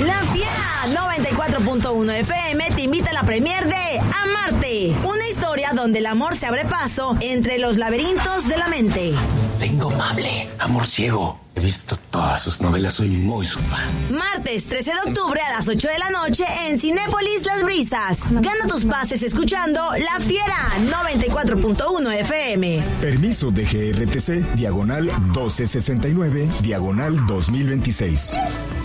La Fiera 94.1 FM te invita a la premier de Amarte, una historia donde el amor se abre paso entre los laberintos de la mente. La Indomable, Amor Ciego. He visto todas sus novelas, soy muy su fan. Martes 13 de octubre a las 8 de la noche en Cinépolis Las Brisas. Gana tus pases escuchando La Fiera 94.1 FM. Permiso de GRTC, diagonal 1269, diagonal 2026.